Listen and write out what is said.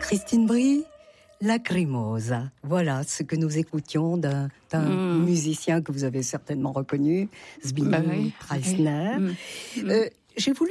Christine Brie, Lacrimosa. Voilà ce que nous écoutions d'un musicien que vous avez certainement reconnu, Zbigniew Preissner. J'ai voulu